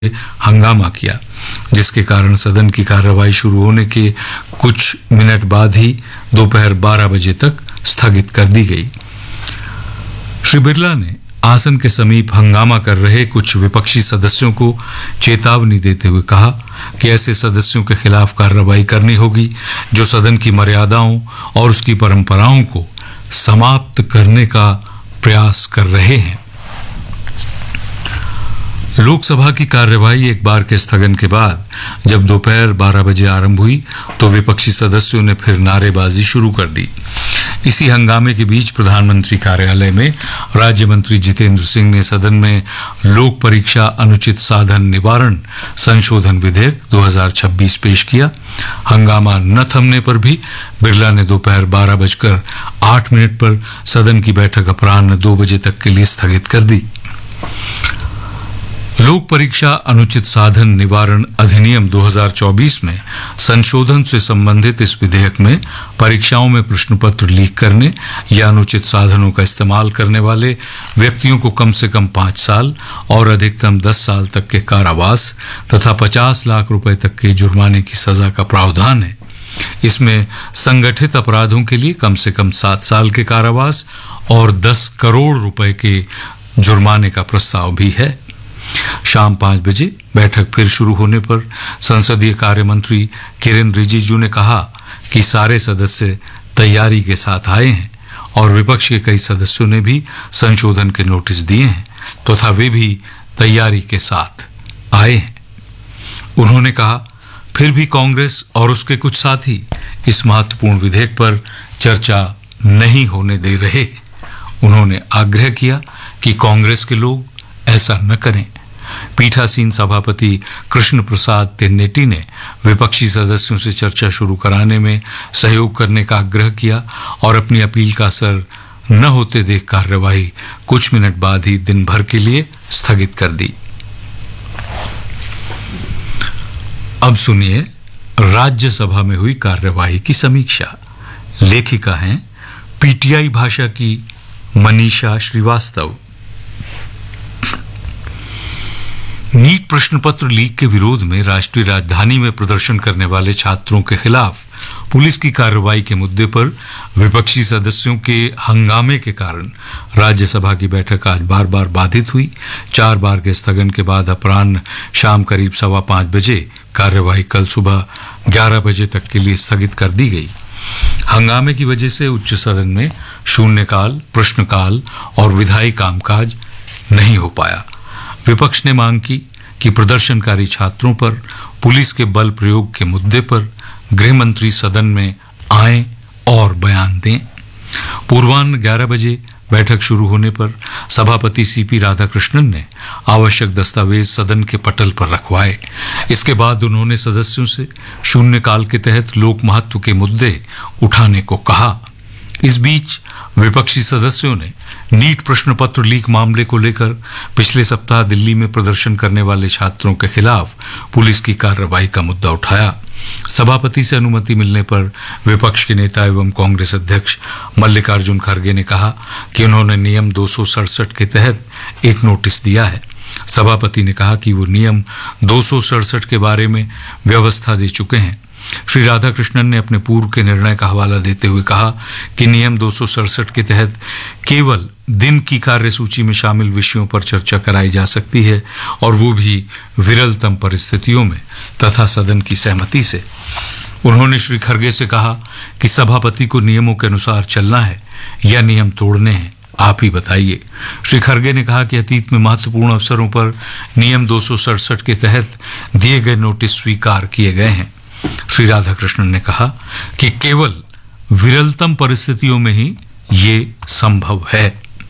हंगामा किया, जिसके कारण सदन की कार्यवाही शुरू होने के कुछ मिनट बाद ही दोपहर 12 बजे तक स्थगित कर दी गई। श्री बिरला ने आसन के समीप हंगामा कर रहे कुछ विपक्षी सदस्यों को चेतावनी देते हुए कहा कि ऐसे सदस्यों के खिलाफ कार्रवाई करनी होगी जो सदन की मर्यादाओं और उसकी परंपराओं को समाप्त करने का प्रयास कर रहे हैं। लोकसभा की कार्यवाही एक बार के स्थगन के बाद जब दोपहर 12 बजे आरंभ हुई तो विपक्षी सदस्यों ने फिर नारेबाजी शुरू कर दी। इसी हंगामे के बीच प्रधानमंत्री कार्यालय में राज्य मंत्री जितेंद्र सिंह ने सदन में लोक परीक्षा अनुचित साधन निवारण संशोधन विधेयक 2026 पेश किया। हंगामा न थमने पर भी बिरला ने दोपहर 12:08 पर सदन की बैठक अपराह्न 2 बजे तक के लिए स्थगित कर दी। लोक परीक्षा अनुचित साधन निवारण अधिनियम 2024 में संशोधन से संबंधित इस विधेयक में परीक्षाओं में प्रश्न पत्र लीक करने या अनुचित साधनों का इस्तेमाल करने वाले व्यक्तियों को कम से कम 5 साल और अधिकतम 10 साल तक के कारावास तथा 50 लाख रुपए तक के जुर्माने की सजा का प्रावधान है। इसमें संगठित अपराधों के लिए कम से कम 7 साल के कारावास और 10 करोड़ रुपए के जुर्माने का प्रस्ताव भी है। शाम 5 बजे बैठक फिर शुरू होने पर संसदीय कार्य मंत्री किरेन रिजिजू ने कहा कि सारे सदस्य तैयारी के साथ आए हैं और विपक्ष के कई सदस्यों ने भी संशोधन के नोटिस दिए हैं तथा वे भी तैयारी के साथ आए हैं। उन्होंने कहा फिर भी कांग्रेस और उसके कुछ साथी इस महत्वपूर्ण विधेयक पर चर्चा नहीं होने दे रहे। उन्होंने आग्रह किया कि कांग्रेस के लोग ऐसा न करें। पीठासीन सभापति कृष्ण प्रसाद तेन्नेटी ने विपक्षी सदस्यों से चर्चा शुरू कराने में सहयोग करने का आग्रह किया और अपनी अपील का असर न होते देख कार्यवाही कुछ मिनट बाद ही दिन भर के लिए स्थगित कर दी। अब सुनिए राज्यसभा में हुई कार्यवाही की समीक्षा। लेखिका हैं पीटीआई भाषा की मनीषा श्रीवास्तव। नीट प्रश्न पत्र लीक के विरोध में राष्ट्रीय राजधानी में प्रदर्शन करने वाले छात्रों के खिलाफ पुलिस की कार्रवाई के मुद्दे पर विपक्षी सदस्यों के हंगामे के कारण राज्यसभा की बैठक आज बार-बार बाधित हुई। 4 बार के स्थगन के बाद अपराह्न शाम करीब 5:15 बजे कार्यवाही कल सुबह 11 बजे तक के लिए स्थगित कर दी गई। हंगामे की वजह से उच्च सदन में शून्यकाल, प्रश्नकाल और विधायी कामकाज नहीं हो पाया। विपक्ष ने मांग की कि प्रदर्शनकारी छात्रों पर पुलिस के बल प्रयोग के मुद्दे पर गृह मंत्री सदन में आएं और बयान दें। पूर्वाह्न 11 बजे बैठक शुरू होने पर सभापति सीपी राधाकृष्णन ने आवश्यक दस्तावेज सदन के पटल पर रखवाए। इसके बाद उन्होंने सदस्यों से शून्यकाल के तहत लोक महत्व के मुद्दे उठाने को कहा। इस बीच विपक्षी सदस्यों ने नीट प्रश्न पत्र लीक मामले को लेकर पिछले सप्ताह दिल्ली में प्रदर्शन करने वाले छात्रों के खिलाफ पुलिस की कार्रवाई का मुद्दा उठाया। सभापति से अनुमति मिलने पर विपक्ष के नेता एवं कांग्रेस अध्यक्ष मल्लिकार्जुन खड़गे ने कहा कि उन्होंने नियम 267 के तहत एक नोटिस दिया है। सभापति ने कहा कि वो नियम 267 के बारे में व्यवस्था दे चुके हैं। श्री राधाकृष्णन ने अपने पूर्व के निर्णय का हवाला देते हुए कहा कि नियम 267 के तहत केवल दिन की कार्यसूची में शामिल विषयों पर चर्चा कराई जा सकती है और वो भी विरलतम परिस्थितियों में तथा सदन की सहमति से। उन्होंने श्री खड़गे से कहा कि सभापति को नियमों के अनुसार चलना है या नियम तोड़ने हैं, आप ही बताइए। श्री खड़गे ने कहा कि अतीत में महत्वपूर्ण अवसरों पर नियम 267 के तहत दिए गए नोटिस स्वीकार किए गए हैं। श्री राधाकृष्णन ने कहा कि केवल विरलतम परिस्थितियों में ही ये संभव है।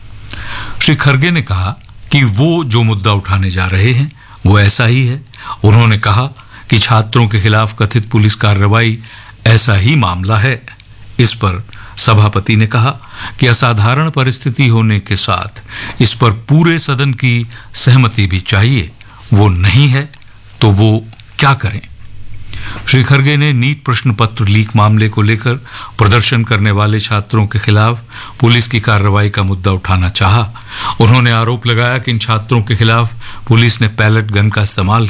श्री खड़गे ने कहा कि वो जो मुद्दा उठाने जा रहे हैं वो ऐसा ही है। उन्होंने कहा कि छात्रों के खिलाफ कथित पुलिस कार्रवाई ऐसा ही मामला है। इस पर सभापति ने कहा कि असाधारण परिस्थिति होने के साथ इस पर पूरे सदन की सहमति भी चाहिए। वो नहीं है तो वो क्या करें। श्री खड़गे ने नीट प्रश्न पत्र लीक मामले को लेकर प्रदर्शन करने वाले छात्रों के खिलाफ पुलिस की कार्रवाई का मुद्दा उठाना चाहा। उन्होंने आरोप लगाया कि इन छात्रों के खिलाफ पुलिस ने पैलेट गन का इस्तेमाल